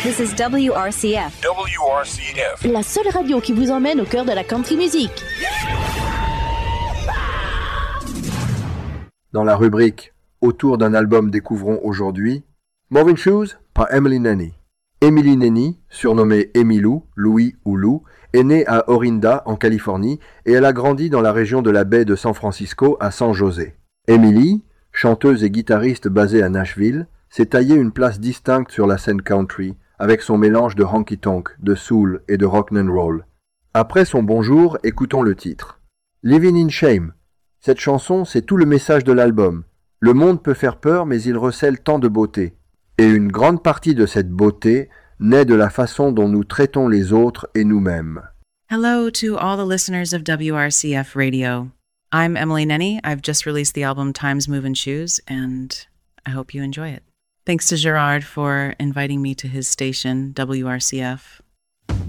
This is WRCF. WRCF. La seule radio qui vous emmène au cœur de la country music. Dans la rubrique « Autour d'un album découvrons aujourd'hui », Moving Shoes par Emily Nanny. Emily Nanny, surnommée Emilou, Louis ou Lou, est née à Orinda, en Californie, et elle a grandi dans la région de la baie de San Francisco à San José. Emily, chanteuse et guitariste basée à Nashville, s'est taillée une place distincte sur la scène country, avec son mélange de honky-tonk, de soul et de rock'n'roll. Après son bonjour, écoutons le titre. Living in Shame. Cette chanson, c'est tout le message de l'album. Le monde peut faire peur, mais il recèle tant de beauté. Et une grande partie de cette beauté naît de la façon dont nous traitons les autres et nous-mêmes. Hello to all the listeners of WRCF Radio. I'm Emily Nenny. I've just released the album Time's Movin' Shoes, and I hope you enjoy it. Thanks to Gerard for inviting me to his station, WRCF.